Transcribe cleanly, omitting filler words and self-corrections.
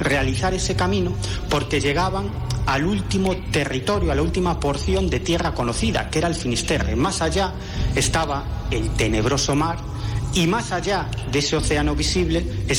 realizar ese camino porque llegaban al último territorio, a la última porción de tierra conocida, que era el Finisterre. Más allá estaba el tenebroso mar y más allá de ese océano visible